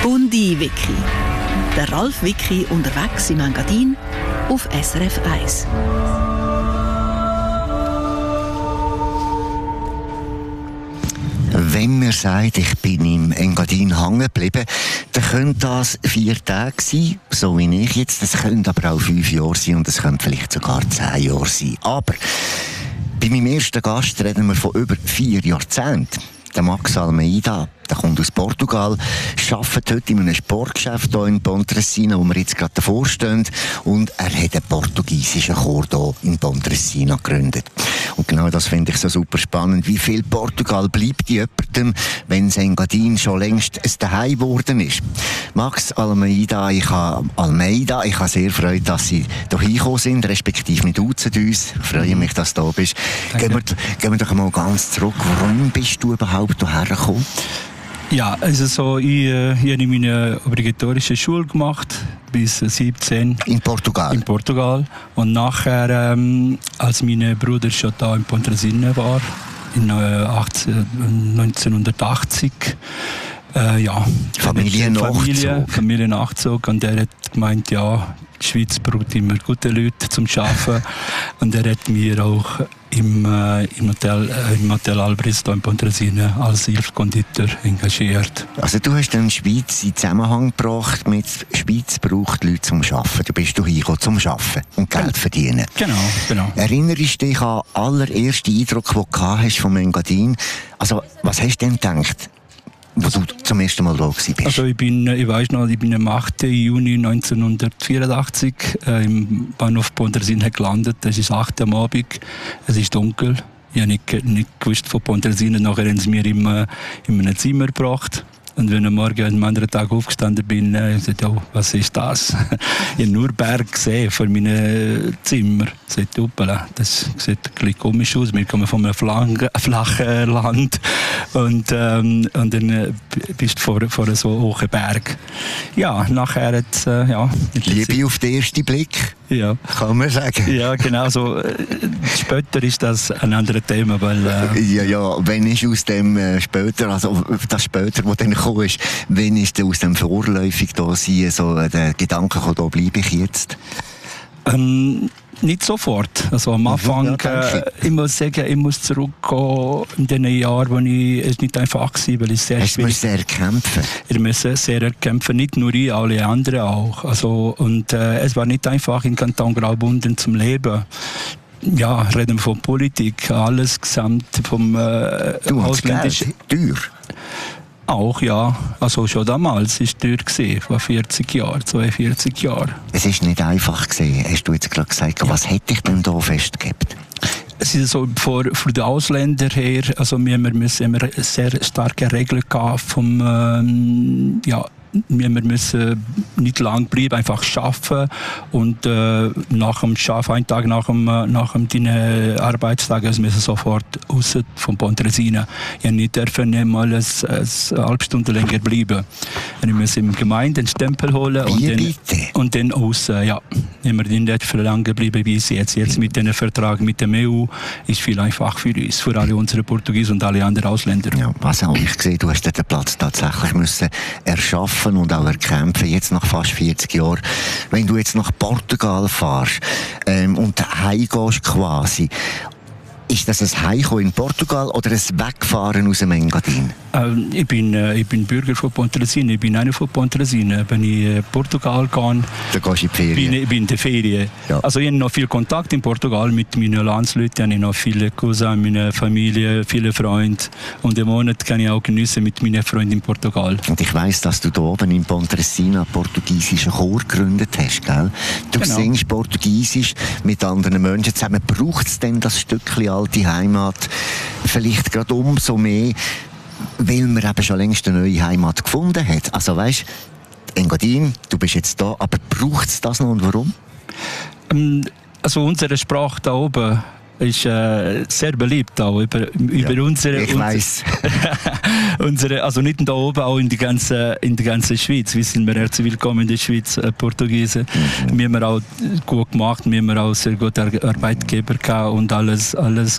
Bundi-Wiki. Der Ralf Wiki unterwegs im Engadin auf SRF 1. Wenn man sagt, ich bin im Engadin hängen geblieben, dann können das 4 Tage sein, so wie ich jetzt. Das können aber auch 5 Jahre sein und es können vielleicht sogar 10 Jahre sein. Aber bei meinem ersten Gast reden wir von über 4 Jahrzehnten. Der Max Almeida, der kommt aus Portugal, arbeitet heute in einem Sportgeschäft hier in Pontresina, wo wir jetzt gerade davor stehen. Und er hat einen portugiesischen Chor hier in Pontresina gegründet. Und genau das finde ich so super spannend. Wie viel Portugal bleibt jemandem, wenn das Engadin schon längst ein Zuhause geworden ist? Max Almeida, ich habe sehr Freude, dass Sie hier hingekommen sind, respektive mit uns. Ich freue mich, dass du da bist. Gehen wir doch mal ganz zurück. Warum bist du überhaupt hierher gekommen? Ja, also so, ich habe meine obligatorische Schule gemacht, bis 17. In Portugal? Und nachher, als mein Bruder schon da in Pontresina war, in 1980, Familiennachzug. Und er hat gemeint, ja, die Schweiz braucht immer gute Leute zum Arbeiten. Und er hat mir auch im Hotel Albris in Pontresina als Hilfskonditor engagiert. Also du hast dann die Schweiz in Zusammenhang gebracht mit Schweiz braucht Leute zum Arbeiten. Du bist hiergekommen zum Arbeiten und Geld verdienen. Genau. Erinnerst du dich an den allerersten Eindruck, den du hast vom Engadin? Also was hast du denn gedacht, wo du zum ersten Mal da warst? Also ich bin am 8. Juni 1984 im Bahnhof Pontresina gelandet. Es ist 8 Uhr am Abend, es ist dunkel. Ich habe nicht gewusst von Pontresina. Nachher haben sie mir in einem Zimmer gebracht. Und wenn ich am anderen Tag aufgestanden bin, sagte ich, was ist das? Ich habe nur Berge gesehen vor meinem Zimmer. Ich sagte, das sieht ein bisschen komisch aus. Wir kommen von einem flachen Land. Und dann bist du vor so hohen Berg. Ja, nachher hat Liebe auf den ersten Blick? Ja. Kann man sagen. Ja, genau so. Später ist das ein anderes Thema, weil... Wenn ist aus dem später, also das später, wo dann gekommen ist, wenn ist aus dem vorläufig da sein, so der Gedanke gekommen, da bleibe ich jetzt? Nicht sofort. Also am Anfang, ich muss sagen, ich muss zurückgehen in den Jahren, wo es nicht einfach war, weil es sehr schwierig ist. Sehr kämpfen. Wir müssen sehr kämpfen, nicht nur ich, alle anderen auch. Also, und es war nicht einfach in Kanton Graubünden zum Leben. Ja, reden wir von Politik, alles gesamt vom ausländischen. Teuer? Auch, ja. Also schon damals war es teuer gewesen, vor 42 Jahren. Es ist nicht einfach gewesen, hast du jetzt gerade gesagt. Ja. Was hätte ich denn da festgehabt? Es ist so, für die Ausländer her, also wir müssen immer sehr starke Regeln wir müssen nicht lang bleiben, einfach arbeiten und nach dem Arbeiten, einen Tag nach dem Arbeitstag, müssen wir sofort raus von Pontresina. Ich nicht dürfen mal eine halbe Stunde länger bleiben. Wir müssen im Gemeinde einen Stempel holen und dann raus. Ja, wenn wir nicht für lange bleiben wie jetzt. Jetzt mit dem Vertrag mit dem EU ist viel einfacher für uns, für alle unsere Portugiesen und alle anderen Ausländer. Ja, was habe ich gesehen? Du hast den Platz tatsächlich müssen erschaffen und auch erkämpfen, jetzt nach fast 40 Jahren. Wenn du jetzt nach Portugal fährst und heimgehst quasi, ist das ein Heimkommen in Portugal oder ein Wegfahren aus dem Engadin? Ich bin Bürger von Pontresina, ich bin einer von Pontresina. Wenn ich in Portugal gehe, dann gehst du in die Ferien? Ich bin in der Ferien. Ja. Also ich habe noch viel Kontakt in Portugal mit meinen Landsleuten, ich habe noch viele Cousins, meine Familie, viele Freunde. Und im Monat kann ich auch geniessen mit meinen Freunden in Portugal. Und ich weiss, dass du da oben in Pontresina einen portugiesischen Chor gegründet hast, gell? Du singst Portugiesisch mit anderen Menschen zusammen. Braucht es denn das Stückchen alte Heimat vielleicht gerade umso mehr, weil man eben schon längst eine neue Heimat gefunden hat? Also weisst, Engadin, du bist jetzt da, aber braucht es das noch und warum? Also unsere Sprache da oben ist sehr beliebt auch über unsere. Ich weiss. Also nicht da oben, auch in der ganzen Schweiz. Wir sind herzlich willkommen in der Schweiz, Portugiesen. Wir haben auch gut gemacht, wir haben auch sehr gute Arbeitgeber gehabt und alles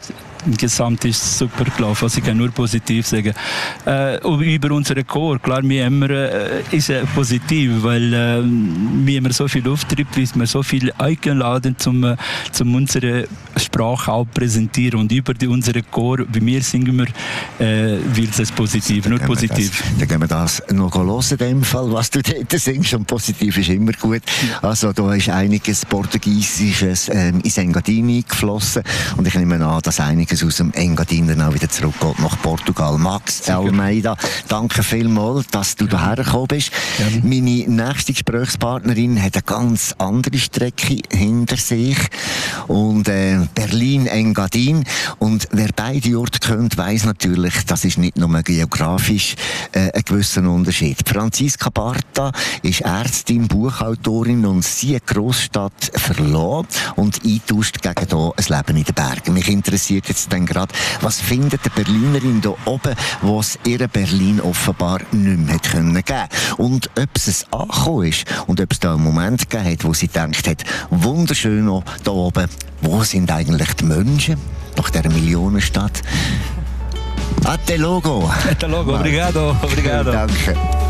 Gesamt ist es super gelaufen. Also ich kann nur positiv sagen. Über unseren Chor, klar, wir haben ist positiv, weil wir haben so viel Auftritt, wir so viel eingeladen, zum unsere Sprache auch präsentieren und über unseren Chor, wie wir singen wird es positiv, nur positiv. Dann gehen wir das noch hören, in dem Fall, was du dort singst, und positiv ist immer gut. Also da ist einiges Portugiesisches ins Engadin geflossen und ich nehme an, dass einiges aus dem Engadin dann auch wieder zurückgeht nach Portugal. Max Almeida, danke vielmals, dass du hierher gekommen bist. Ja. Meine nächste Gesprächspartnerin hat eine ganz andere Strecke hinter sich und Berlin-Engadin, und wer beide Orte kennt, weiss natürlich, das ist nicht nur geografisch ein gewisser Unterschied. Franziska Barta ist Ärztin, Buchautorin und sie hat die Grossstadt verlassen und eingetauscht gegen hier ein Leben in den Bergen. Mich interessiert jetzt dann gerade, was findet die Berlinerin hier oben, was ihr Berlin offenbar nicht mehr geben konnte. Und ob es angekommen ist und ob es da einen Moment gegeben hat, wo sie gedacht hat, wunderschön hier oben, wo sind eigentlich die Menschen nach dieser Millionenstadt? Até logo! Até logo, obrigado. Danke.